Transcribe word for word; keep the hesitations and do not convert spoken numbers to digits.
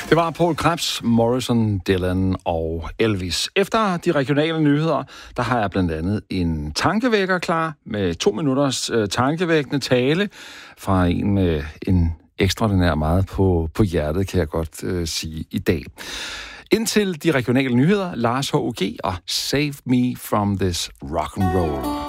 Det var Poul Krebs, Morrison, Dylan og Elvis. Efter de regionale nyheder, der har jeg blandt andet en tankevækker klar med to minutters øh, tankevækkende tale fra en med en ekstraordinær meget på, på hjertet, kan jeg godt øh, sige i dag. Indtil de regionale nyheder, Lars H O G og Save Me From This Rock and Roll.